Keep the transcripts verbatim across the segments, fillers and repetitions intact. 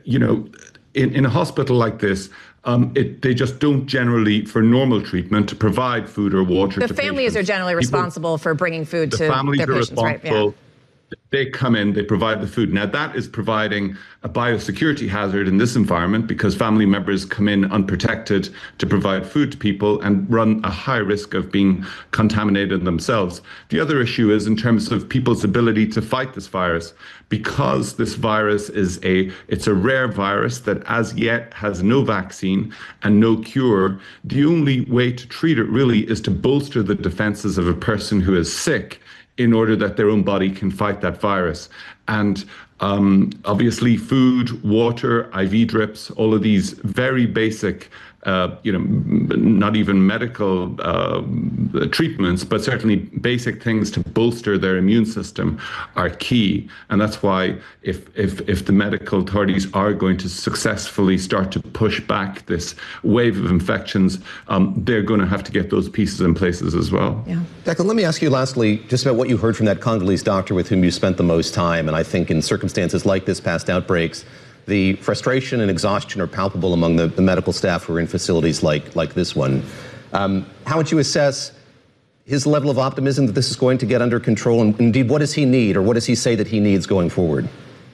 you know, in, in a hospital like this, Um, it, they just don't generally, for normal treatment, to provide food or water the to families patients. are generally People, responsible for bringing food the to families their are patients, right? responsible. Yeah. They come in, they provide the food. Now, that is providing a biosecurity hazard in this environment because family members come in unprotected to provide food to people and run a high risk of being contaminated themselves. The other issue is in terms of people's ability to fight this virus. Because this virus is a, it's a rare virus that as yet has no vaccine and no cure, the only way to treat it really is to bolster the defenses of a person who is sick in order that their own body can fight that virus. And um, obviously food, water, I V drips, all of these very basic, uh, you know, not even medical uh, treatments, but certainly basic things to bolster their immune system are key. And that's why if, if, if the medical authorities are going to successfully start to push back this wave of infections, um, they're going to have to get those pieces in places as well. Yeah. Declan, let me ask you lastly just about what you heard from that Congolese doctor with whom you spent the most time. And I think in circumstances like this, past outbreaks, the frustration and exhaustion are palpable among the, the medical staff who are in facilities like, like this one. Um, how would you assess his level of optimism that this is going to get under control? And indeed, what does he need, or what does he say that he needs going forward?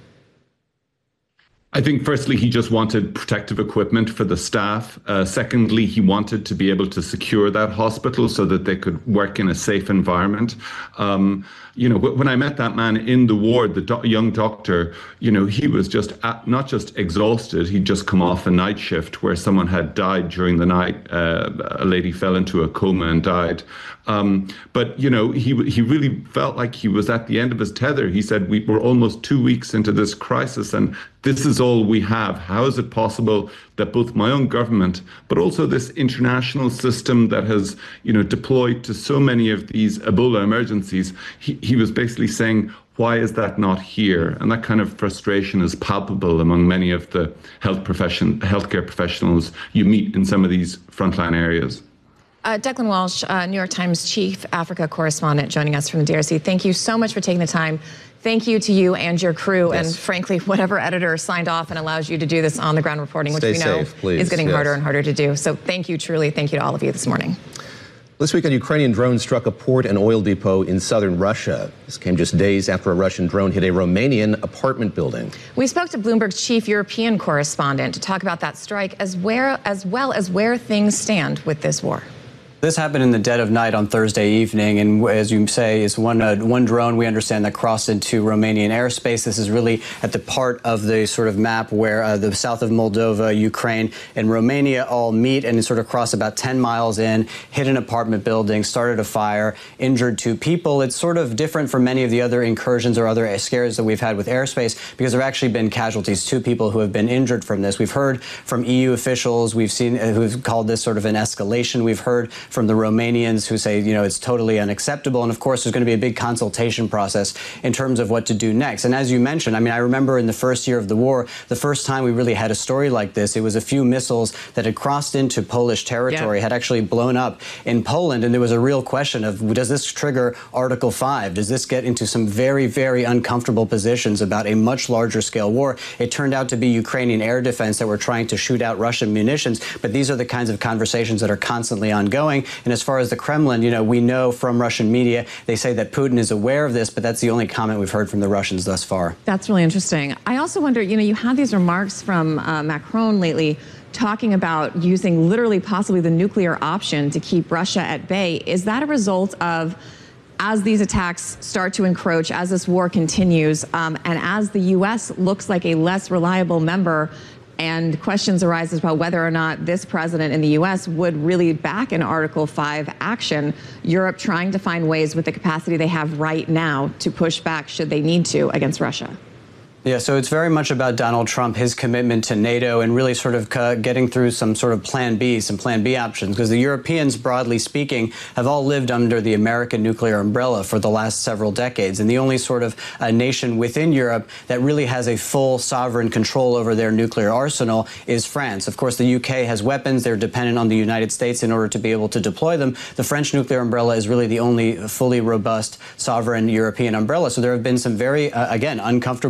I think firstly, he just wanted protective equipment for the staff. Uh, secondly, he wanted to be able to secure that hospital so that they could work in a safe environment. Um, you know, when I met that man in the ward, the do- young doctor, you know, he was just at, not just exhausted. He'd just come off a night shift where someone had died during the night. Uh, a lady fell into a coma and died. Um, but, you know, he he really felt like he was at the end of his tether. He said, we were almost two weeks into this crisis and this is all we have. How is it possible that both my own government, but also this international system that has, you know, deployed to so many of these Ebola emergencies, he, he was basically saying, why is that not here? And that kind of frustration is palpable among many of the health profession, healthcare professionals you meet in some of these frontline areas. Uh, Declan Walsh, uh, New York Times chief Africa correspondent, joining us from the D R C. Thank you so much for taking the time. Thank you to you and your crew, yes. and frankly, whatever editor signed off and allows you to do this on-the-ground reporting, which Stay we know safe, please. is getting yes. harder and harder to do. So thank you, truly. Thank you to all of you this morning. This week, a Ukrainian drone struck a port and oil depot in southern Russia. This came just days after a Russian drone hit a Romanian apartment building. We spoke to Bloomberg's chief European correspondent to talk about that strike, as, where, as well as where things stand with this war. This happened in the dead of night on Thursday evening, and as you say, it's one uh, one drone we understand that crossed into Romanian airspace. This is really at the part of the sort of map where uh, the south of Moldova, Ukraine, and Romania all meet, and it sort of crossed about ten miles in, hit an apartment building, started a fire, injured two people. It's sort of different from many of the other incursions or other scares that we've had with airspace because there have actually been casualties, two people who have been injured from this. We've heard from E U officials, we've seen uh, who've called this sort of an escalation. We've heard from the Romanians who say, you know, it's totally unacceptable. And of course, there's going to be a big consultation process in terms of what to do next. And as you mentioned, I mean, I remember in the first year of the war, the first time we really had a story like this, it was a few missiles that had crossed into Polish territory, yeah. had actually blown up in Poland. And there was a real question of, does this trigger Article five? Does this get into some very, very uncomfortable positions about a much larger scale war? It turned out to be Ukrainian air defense that were trying to shoot out Russian munitions. But these are the kinds of conversations that are constantly ongoing. And as far as the Kremlin, you know, we know from Russian media, they say that Putin is aware of this, but that's the only comment we've heard from the Russians thus far. That's really interesting. I also wonder, you know, you had these remarks from uh, Macron lately talking about using literally possibly the nuclear option to keep Russia at bay. Is that a result of, as these attacks start to encroach, as this war continues, um, and as the U S looks like a less reliable member, and questions arise about whether or not this president in the U S would really back an Article five action, Europe trying to find ways with the capacity they have right now to push back should they need to against Russia? Yeah, so it's very much about Donald Trump, his commitment to NATO, and really sort of getting through some sort of plan B, some plan B options, because the Europeans, broadly speaking, have all lived under the American nuclear umbrella for the last several decades. And the only sort of uh, nation within Europe that really has a full sovereign control over their nuclear arsenal is France. Of course, the U K has weapons. They're dependent on the United States in order to be able to deploy them. The French nuclear umbrella is really the only fully robust sovereign European umbrella. So there have been some very, uh, again, uncomfortable discussions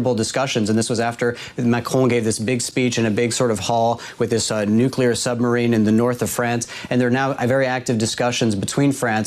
discussions, and this was after Macron gave this big speech in a big sort of hall with this uh, nuclear submarine in the north of France, and there are now very active discussions between France